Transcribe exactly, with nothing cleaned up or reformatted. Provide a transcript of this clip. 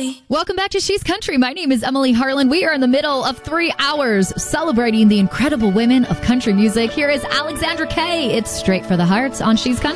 Emily. Welcome back to She's Country. My name is Emily Harlan. We are in the middle of three hours celebrating the incredible women of country music. Here is Alexandra Kay. It's Straight for the Hearts on She's Country.